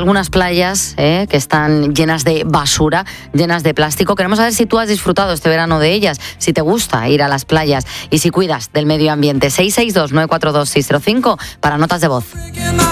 algunas playas que están llenas de basura, llenas de plástico. Queremos saber si tú has disfrutado este verano de ellas, si te gusta ir a las playas y si cuidas del medio ambiente. 662-942-605 para notas de voz.